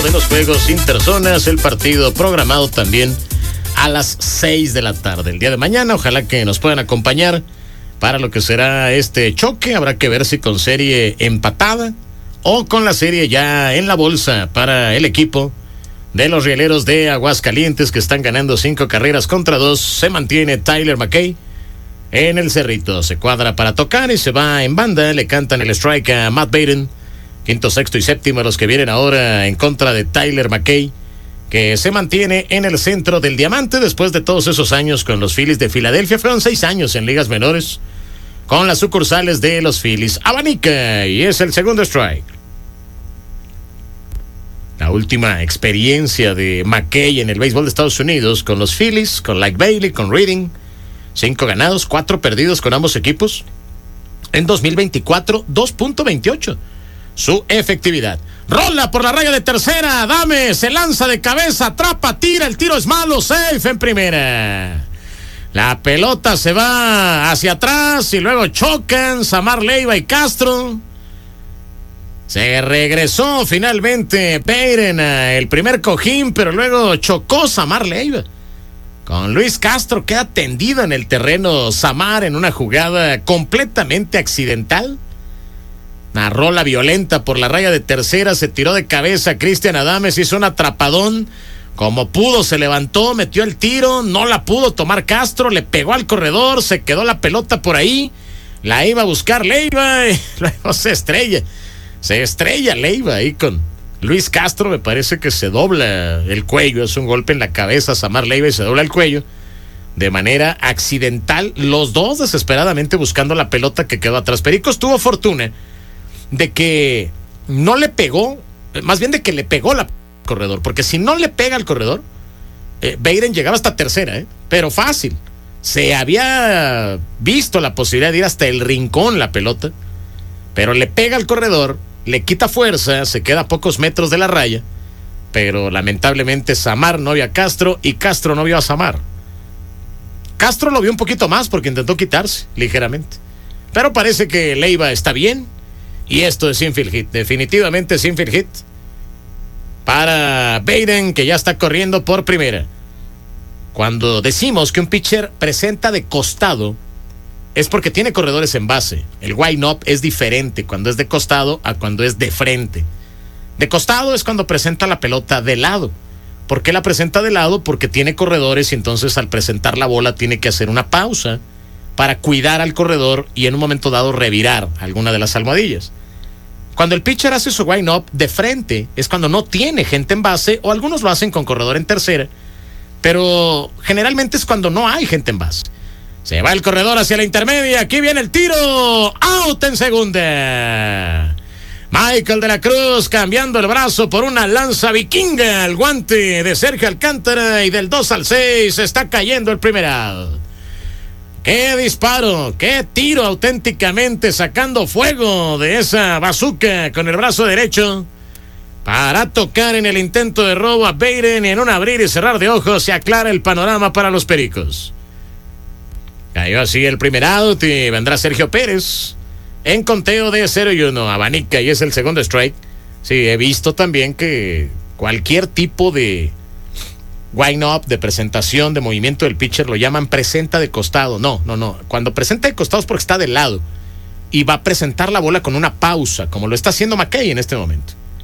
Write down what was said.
de los juegos interzonas, el partido programado también a las 6 de la tarde el día de mañana. Ojalá que nos puedan acompañar para lo que será este choque. Habrá que ver si con serie empatada o con la serie ya en la bolsa para el equipo de los Rieleros de Aguascalientes, que están ganando 5 carreras contra 2. Se mantiene Tyler McKay en el cerrito. Se cuadra para tocar y se va en banda. Le cantan el strike a Matt Baden. Quinto, sexto y séptimo los que vienen ahora en contra de Tyler McKay, que se mantiene en el centro del diamante después de todos esos años con los Phillies de Filadelfia. Fueron 6 años en ligas menores con las sucursales de los Phillies. Abanica y es el segundo strike. La última experiencia de McKay en el béisbol de Estados Unidos con los Phillies, con Like Bailey, con Reading. 5 ganados, 4 perdidos con ambos equipos. En 2024, 2.28. Su efectividad. Rola por la raya de tercera. Adame se lanza de cabeza, atrapa, tira. El tiro es malo. Safe en primera. La pelota se va hacia atrás y luego chocan Samar Leiva y Castro. Se regresó finalmente Peyton el primer cojín, pero luego chocó Samar Leiva con Luis Castro. Queda tendido en el terreno Samar en una jugada completamente accidental. Una rola violenta por la raya de tercera, se tiró de cabeza Cristian Adames, hizo un atrapadón, como pudo se levantó, metió el tiro, no la pudo tomar Castro, le pegó al corredor, se quedó la pelota por ahí, la iba a buscar Leiva y luego se estrella Leiva ahí con Luis Castro. Me parece que se dobla el cuello, es un golpe en la cabeza Samar Leiva y se dobla el cuello de manera accidental, los dos desesperadamente buscando la pelota que quedó atrás. Pericos tuvo fortuna de que no le pegó, más bien de que le pegó al corredor, porque si no le pega al corredor, Baden llegaba hasta tercera, pero fácil. Se había visto la posibilidad de ir hasta el rincón la pelota, pero le pega al corredor, le quita fuerza, se queda a pocos metros de la raya, pero lamentablemente Samar no vio a Castro y Castro no vio a Samar. Castro lo vio un poquito más porque intentó quitarse ligeramente, pero parece que Leiva está bien. Y esto es infield hit, definitivamente es infield hit para Baden, que ya está corriendo por primera. Cuando decimos que un pitcher presenta de costado, es porque tiene corredores en base. El wind-up es diferente cuando es de costado a cuando es de frente. De costado es cuando presenta la pelota de lado. ¿Por qué la presenta de lado? Porque tiene corredores y entonces al presentar la bola tiene que hacer una pausa para cuidar al corredor y en un momento dado revirar alguna de las almohadillas. Cuando el pitcher hace su wind-up de frente es cuando no tiene gente en base, o algunos lo hacen con corredor en tercera, pero generalmente es cuando no hay gente en base. Se va el corredor hacia la intermedia, aquí viene el tiro, out en segunda. Michael de la Cruz cambiando el brazo por una lanza vikinga, el guante de Sergio Alcántara, y del 2-6 está cayendo el primer out. ¡Qué disparo! ¡Qué tiro auténticamente! Sacando fuego de esa bazooka con el brazo derecho para tocar en el intento de robo a Baden, y en un abrir y cerrar de ojos se aclara el panorama para los Pericos. Cayó así el primer out y vendrá Sergio Pérez en conteo de 0-1. Abanica y es el segundo strike. Sí, he visto también que cualquier tipo de wind-up, de presentación, de movimiento del pitcher, lo llaman presenta de costado. No. Cuando presenta de costado es porque está de lado y va a presentar la bola con una pausa, como lo está haciendo McKay en este momento.